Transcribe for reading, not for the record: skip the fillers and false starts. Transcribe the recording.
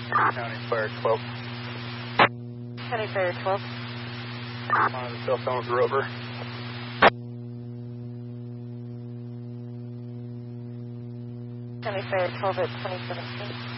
County Fire 12. County Fire 12. On the cell phone with Rover. County Fire 12 at 2017.